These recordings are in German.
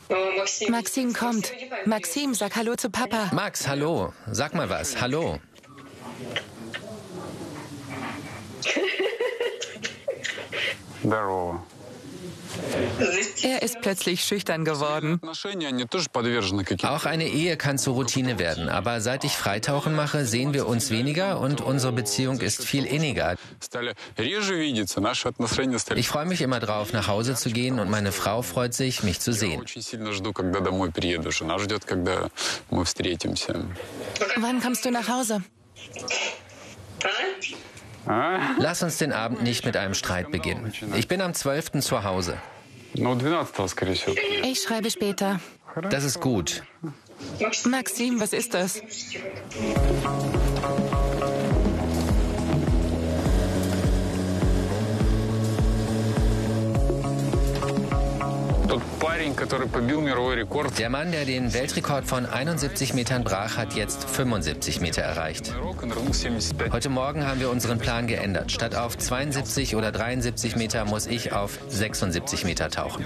Maxim kommt. Maxim, sag Hallo zu Papa. Max, hallo. Sag mal was. Hallo. Er ist plötzlich schüchtern geworden. Auch eine Ehe kann zur Routine werden. Aber seit ich Freitauchen mache, sehen wir uns weniger und unsere Beziehung ist viel inniger. Ich freue mich immer drauf, nach Hause zu gehen und meine Frau freut sich, mich zu sehen. Wann kommst du nach Hause? Lass uns den Abend nicht mit einem Streit beginnen. Ich bin am 12. zu Hause. Ich schreibe später. Das ist gut. Maxim, was ist das? Der Mann, der den Weltrekord von 71 Metern brach, hat jetzt 75 Meter erreicht. Heute Morgen haben wir unseren Plan geändert. Statt auf 72 oder 73 Meter muss ich auf 76 Meter tauchen.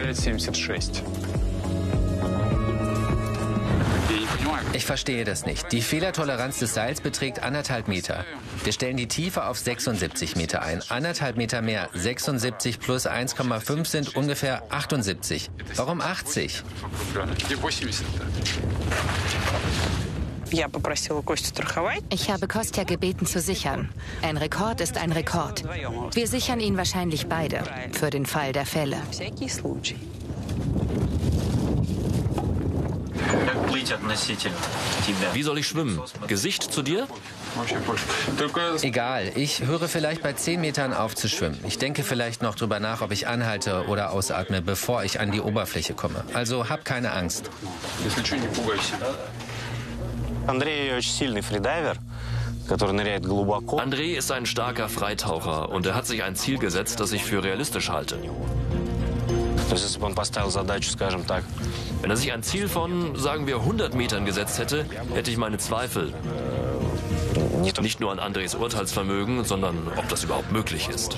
Ich verstehe das nicht. Die Fehlertoleranz des Seils beträgt 1,5 Meter. Wir stellen die Tiefe auf 76 Meter ein. 1,5 Meter mehr. 76 plus 1,5 sind ungefähr 78. Warum 80? Ich habe Kostja gebeten zu sichern. Ein Rekord ist ein Rekord. Wir sichern ihn wahrscheinlich beide. Für den Fall der Fälle. Wie soll ich schwimmen? Gesicht zu dir? Egal, ich höre vielleicht bei 10 Metern auf zu schwimmen. Ich denke vielleicht noch drüber nach, ob ich anhalte oder ausatme, bevor ich an die Oberfläche komme. Also hab keine Angst. André ist ein starker Freitaucher und er hat sich ein Ziel gesetzt, das ich für realistisch halte. Wenn er sich ein Ziel von, sagen wir, 100 Metern gesetzt hätte, hätte ich meine Zweifel. Nicht nur an Andres Urteilsvermögen, sondern ob das überhaupt möglich ist.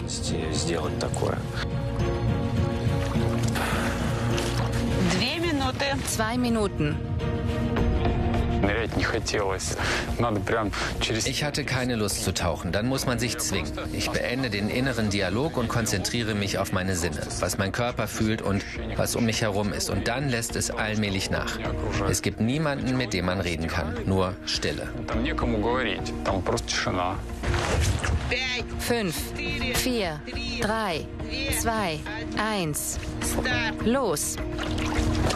2 Minuten. Ich hatte keine Lust zu tauchen, dann muss man sich zwingen. Ich beende den inneren Dialog und konzentriere mich auf meine Sinne, was mein Körper fühlt und was um mich herum ist. Und dann lässt es allmählich nach. Es gibt niemanden, mit dem man reden kann, nur Stille. 5, 4, 3, 2, 1. Los!